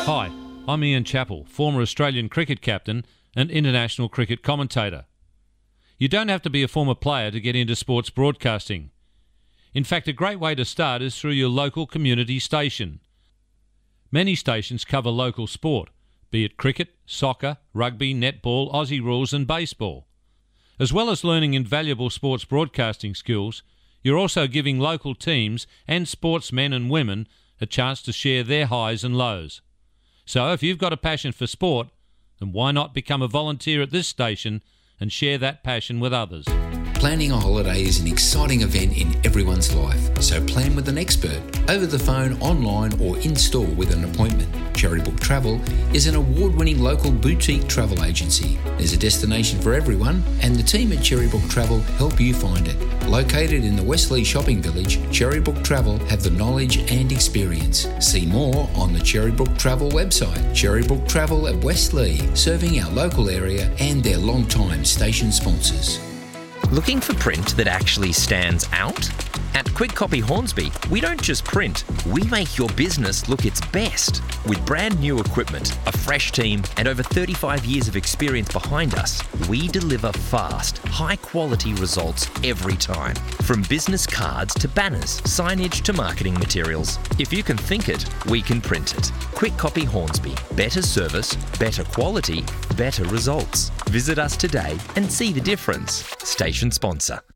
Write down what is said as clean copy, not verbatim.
Hi, I'm Ian Chappell, former Australian cricket captain and international cricket commentator. You don't have to be a former player to get into sports broadcasting. In fact, a great way to start is through your local community station. Many stations cover local sport, be it cricket, soccer, rugby, netball, Aussie rules and baseball. As well as learning invaluable sports broadcasting skills, you're also giving local teams and sportsmen and women a chance to share their highs and lows. So if you've got a passion for sport, then why not become a volunteer at this station and share that passion with others? Planning a holiday is an exciting event in everyone's life, so plan with an expert, over the phone, online or in-store with an appointment. Cherrybook Travel is an award-winning local boutique travel agency. There's a destination for everyone, and the team at Cherrybook Travel help you find it. Located in the Westlea Shopping Village, Cherrybook Travel have the knowledge and experience. See more on the Cherrybook Travel website. Cherrybook Travel at Westlea, serving our local area and their long-time station sponsors. Looking for print that actually stands out? At Quick Copy Hornsby, we don't just print, we make your business look its best. With brand new equipment, a fresh team, and over 35 years of experience behind us, we deliver fast, high-quality results every time. From business cards to banners, signage to marketing materials. If you can think it, we can print it. Quick Copy Hornsby. Better service, better quality, better results. Visit us today and see the difference. Station sponsor.